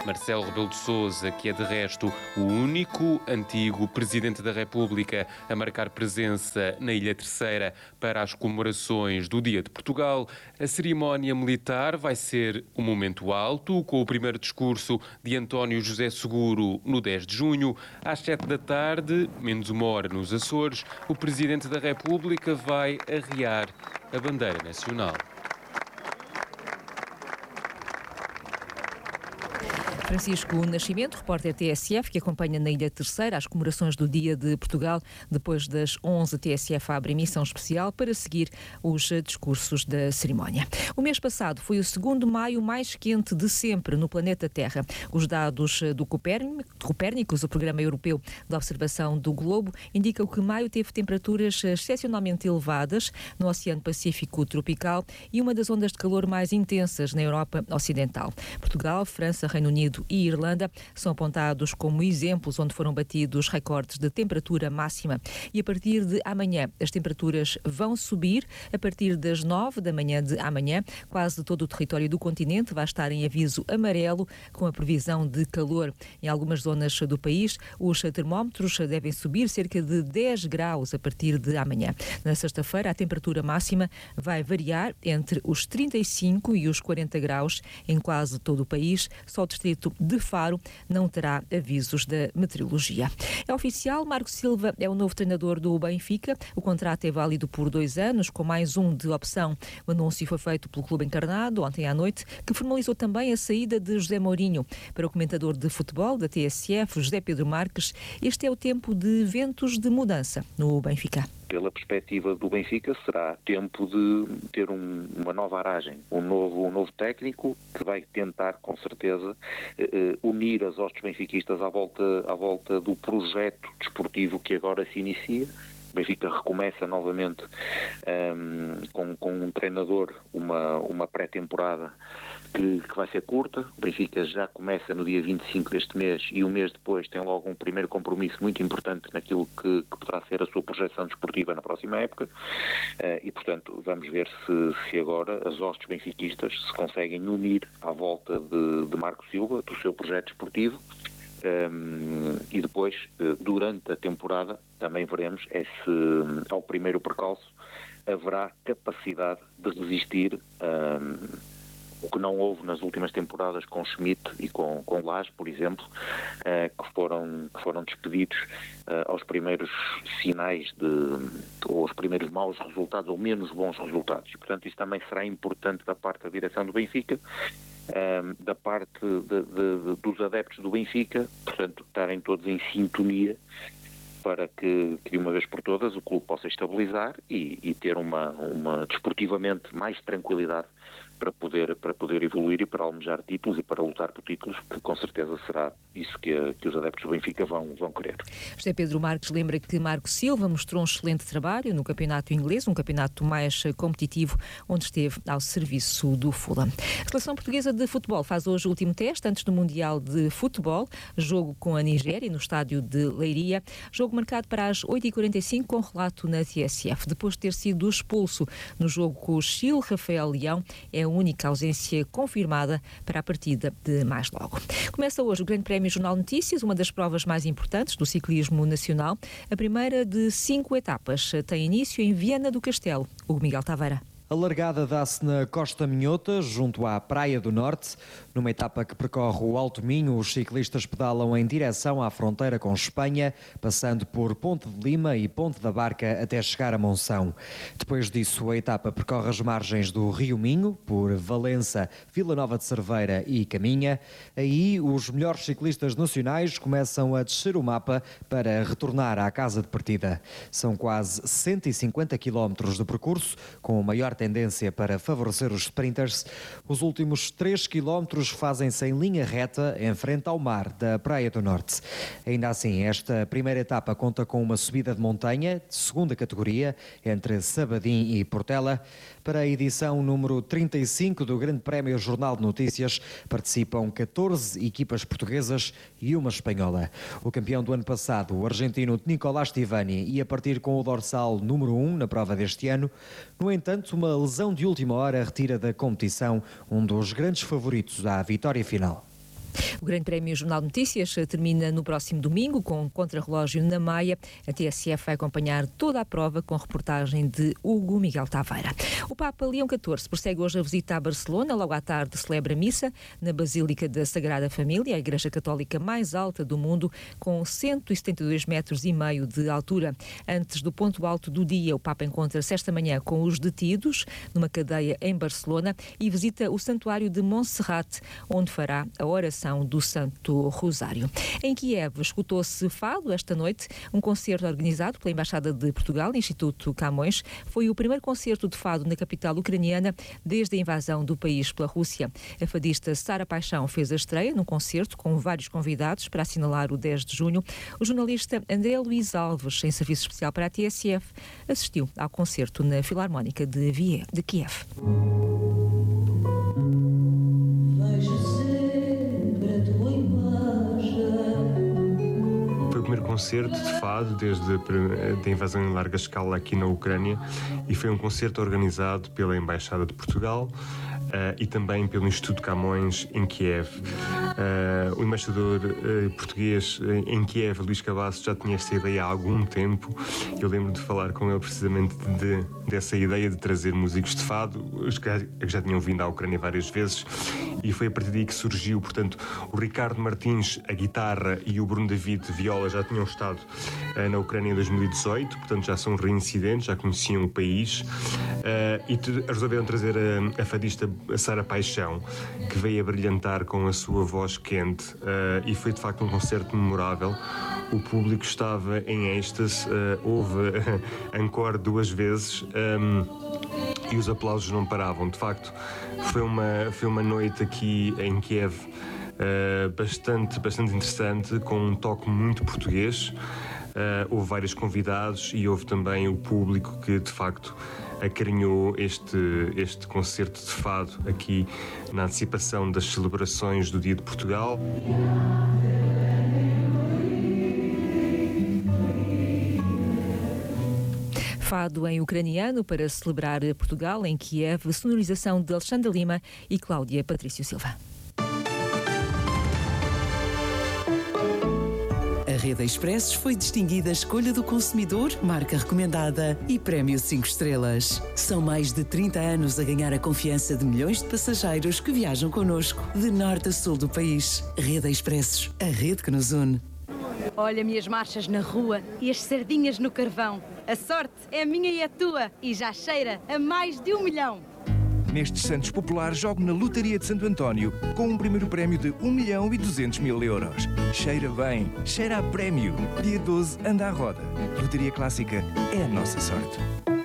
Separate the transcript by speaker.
Speaker 1: Marcelo Rebelo de Sousa, que é de resto o único antigo Presidente da República a marcar presença na Ilha Terceira para as comemorações do Dia de Portugal. A cerimónia militar vai ser um momento alto, com o primeiro discurso de António José Seguro no 10 de junho. Às 7 da tarde, menos uma hora nos Açores, o Presidente da República vai arriar a bandeira nacional.
Speaker 2: Francisco Nascimento, repórter TSF, que acompanha na Ilha Terceira as comemorações do Dia de Portugal. Depois das 11, TSF abre emissão especial para seguir os discursos da cerimónia. O mês passado foi o 2º de maio mais quente de sempre no planeta Terra. Os dados do Copérnicos, o Programa Europeu de Observação do Globo, indicam que maio teve temperaturas excepcionalmente elevadas no Oceano Pacífico tropical e uma das ondas de calor mais intensas na Europa Ocidental. Portugal, França, Reino Unido e Irlanda são apontados como exemplos onde foram batidos recordes de temperatura máxima. E a partir de amanhã as temperaturas vão subir. A partir das 9 da manhã de amanhã, quase todo o território do continente vai estar em aviso amarelo com a previsão de calor. Em algumas zonas do país, os termómetros devem subir cerca de 10 graus a partir de amanhã. Na sexta-feira, a temperatura máxima vai variar entre os 35 e os 40 graus em quase todo o país. Só o distrito de Faro não terá avisos da meteorologia. É oficial, Marco Silva é o novo treinador do Benfica. O contrato é válido por 2 anos, com mais um de opção. O anúncio foi feito pelo clube encarnado ontem à noite, que formalizou também a saída de José Mourinho. Para o comentador de futebol da TSF, José Pedro Marques, este é o tempo de ventos de mudança no Benfica.
Speaker 3: Pela perspectiva do Benfica, será tempo de ter uma nova aragem, um novo técnico que vai tentar, com certeza, unir as hostes benfiquistas à volta do projeto desportivo que agora se inicia. O Benfica recomeça novamente com um treinador, uma pré-temporada que vai ser curta. O Benfica já começa no dia 25 deste mês e um mês depois tem logo um primeiro compromisso muito importante naquilo que poderá ser a sua projeção desportiva na próxima época e, portanto, vamos ver se agora as hostes benfiquistas se conseguem unir à volta de Marco Silva, do seu projeto desportivo. E depois, durante a temporada, também veremos se ao primeiro percalço haverá capacidade de resistir o que não houve nas últimas temporadas com Schmidt e com Lage, por exemplo, que foram despedidos aos primeiros sinais ou aos primeiros maus resultados ou menos bons resultados. E, portanto, isso também será importante da parte da direção do Benfica, da parte dos adeptos do Benfica, portanto, estarem todos em sintonia para que de uma vez por todas o clube possa estabilizar e ter uma desportivamente mais tranquilidade para poder evoluir e para almejar títulos e para lutar por títulos, que com certeza será isso que os adeptos do Benfica vão querer.
Speaker 2: José Pedro Marques lembra que Marco Silva mostrou um excelente trabalho no campeonato inglês, um campeonato mais competitivo, onde esteve ao serviço do Fulham. A seleção portuguesa de futebol faz hoje o último teste antes do Mundial de Futebol, jogo com a Nigéria no estádio de Leiria, jogo marcado para as 8h45 com relato na TSF. Depois de ter sido expulso no jogo com o Chile, Rafael Leão é a única ausência confirmada para a partida de mais logo. Começa hoje o Grande Prémio Jornal Notícias, uma das provas mais importantes do ciclismo nacional. A primeira de 5 etapas tem início em Viana do Castelo. Hugo Miguel Taveira.
Speaker 4: A largada dá-se na Costa Minhota, junto à Praia do Norte. Numa etapa que percorre o Alto Minho, os ciclistas pedalam em direção à fronteira com Espanha, passando por Ponte de Lima e Ponte da Barca até chegar a Monção. Depois disso, a etapa percorre as margens do Rio Minho, por Valença, Vila Nova de Cerveira e Caminha. Aí, os melhores ciclistas nacionais começam a descer o mapa para retornar à casa de partida. São quase 150 km de percurso, com o maior tendência para favorecer os sprinters. Os últimos 3 km fazem-se em linha reta em frente ao mar da Praia do Norte. Ainda assim, esta primeira etapa conta com uma subida de montanha de segunda categoria entre Sabadim e Portela. Para a edição número 35 do Grande Prémio Jornal de Notícias participam 14 equipas portuguesas e uma espanhola. O campeão do ano passado, o argentino Nicolás Tivani, ia partir com o dorsal número 1 na prova deste ano. No entanto, uma lesão de última hora retira da competição um dos grandes favoritos à vitória final.
Speaker 2: O Grande Prémio Jornal de Notícias termina no próximo domingo com um contrarrelógio na Maia. A TSF vai acompanhar toda a prova com reportagem de Hugo Miguel Taveira. O Papa Leão XIV prossegue hoje a visita a Barcelona. Logo à tarde celebra missa na Basílica da Sagrada Família, a igreja católica mais alta do mundo, com 172,5 metros de altura. Antes do ponto alto do dia, o Papa encontra-se esta manhã com os detidos numa cadeia em Barcelona e visita o Santuário de Montserrat, onde fará a oração do Santo Rosário. Em Kiev, escutou-se fado esta noite, um concerto organizado pela Embaixada de Portugal, Instituto Camões. Foi o primeiro concerto de fado na capital ucraniana desde a invasão do país pela Rússia. A fadista Sara Paixão fez a estreia num concerto com vários convidados para assinalar o 10 de junho. O jornalista André Luís Alves, em serviço especial para a TSF, assistiu ao concerto na Filarmónica de Kiev.
Speaker 5: Foi o primeiro concerto de fado desde a invasão em larga escala aqui na Ucrânia e foi um concerto organizado pela Embaixada de Portugal e também pelo Instituto Camões em Kiev. O embaixador português em Kiev, Luís Cabasso, já tinha esta ideia há algum tempo. Eu lembro de falar com ele precisamente dessa ideia de trazer músicos de fado, os que já tinham vindo à Ucrânia várias vezes, e foi a partir daí que surgiu. Portanto, o Ricardo Martins, a guitarra, e o Bruno David, viola, já tinham estado na Ucrânia em 2018, portanto já são reincidentes, já conheciam o país, e resolveram trazer a fadista Sara Paixão, que veio a brilhantar com a sua voz quente, e foi de facto um concerto memorável. O público estava em êxtase, houve encore 2 vezes, e os aplausos não paravam. De facto, foi uma noite aqui em Kiev bastante interessante, com um toque muito português. Houve vários convidados e houve também o público que de facto acarinhou este concerto de fado aqui na antecipação das celebrações do Dia de Portugal.
Speaker 2: Fado em ucraniano para celebrar Portugal em Kiev, sonorização de Alexandre Lima e Cláudia Patrício Silva.
Speaker 6: A Rede Expressos foi distinguida Escolha do Consumidor, marca recomendada e Prémio 5 estrelas. São mais de 30 anos a ganhar a confiança de milhões de passageiros que viajam connosco, de norte a sul do país. Rede Expressos, a rede que nos une.
Speaker 7: Olha-me as marchas na rua e as sardinhas no carvão. A sorte é minha e a tua e já cheira a mais de 1 milhão.
Speaker 8: Nestes Santos Populares, jogo na Lotaria de Santo António com um primeiro prémio de 1.200.000 euros. Cheira bem, cheira a prémio. Dia 12, anda à roda. Lotaria Clássica é a nossa sorte.